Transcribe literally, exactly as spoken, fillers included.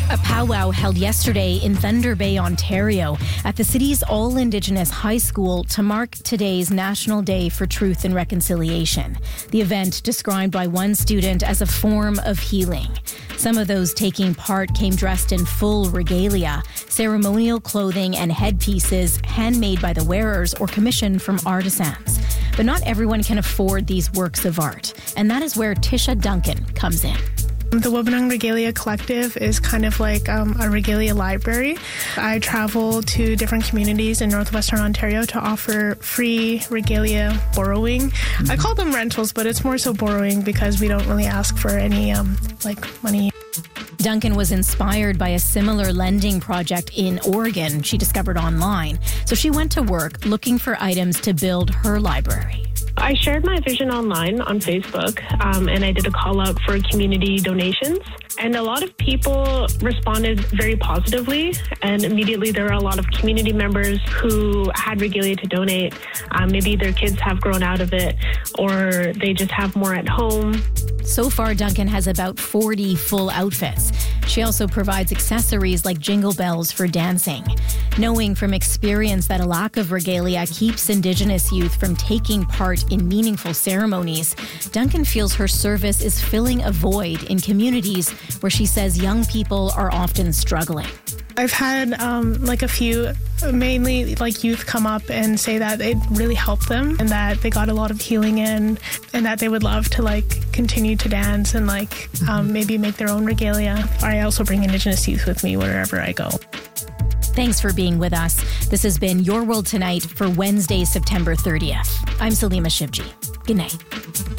A powwow held yesterday in Thunder Bay, Ontario, at the city's all-Indigenous high school to mark today's National Day for Truth and Reconciliation. The event described by one student as a form of healing. Some of those taking part came dressed in full regalia, ceremonial clothing and headpieces handmade by the wearers or commissioned from artisans. But not everyone can afford these works of art, and that is where Tisha Duncan comes in. The Wabanang Regalia Collective is kind of like um, a regalia library. I travel to different communities in northwestern Ontario to offer free regalia borrowing. Mm-hmm. I call them rentals, but it's more so borrowing because we don't really ask for any um, like money. Duncan was inspired by a similar lending project in Oregon she discovered online. So she went to work looking for items to build her library. I shared my vision online on Facebook, um, and I did a call out for community donations. And a lot of people responded very positively, and immediately there were a lot of community members who had regalia to donate. Um, maybe their kids have grown out of it, or they just have more at home. So far, Duncan has about forty full outfits. She also provides accessories like jingle bells for dancing. Knowing from experience that a lack of regalia keeps Indigenous youth from taking part in meaningful ceremonies, Duncan feels her service is filling a void in communities where she says young people are often struggling. I've had um, like a few, mainly like youth, come up and say that it really helped them and that they got a lot of healing in, and that they would love to like continue to dance and like um, maybe make their own regalia. I also bring Indigenous youth with me wherever I go. Thanks for being with us. This has been Your World Tonight for Wednesday, September thirtieth. I'm Salima Shivji. Good night.